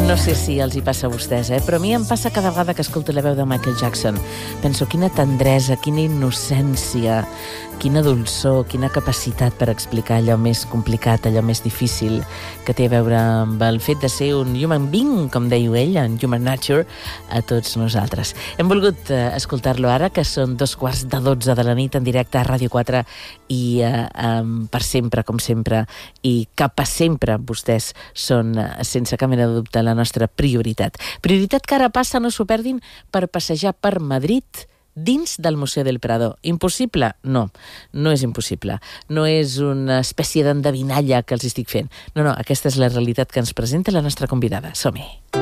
No sé si els hi passa a vostès, però a mi em passa cada vegada que escolto la veu de Michael Jackson. Penso, quina tendresa, quina innocència, quina dolçor, quina capacitat per explicar allò més complicat, allò més difícil, que té a veure amb el fet de ser un human being, com dèieu ell, en Human Nature, a tots nosaltres. Hem volgut escoltar-lo ara, que són 11:15 de la nit en directe a Ràdio 4 i per sempre, com sempre, i cap a sempre vostès són, sense cap mena de dubte, la nostra prioritat. Prioritat que ara passa, no s'ho perdin, per passejar per Madrid dins del Museu del Prado. Impossible? No, no és impossible. No és una espècie d'endevinalla que els estic fent. No, aquesta és la realitat que ens presenta la nostra convidada. Som-hi.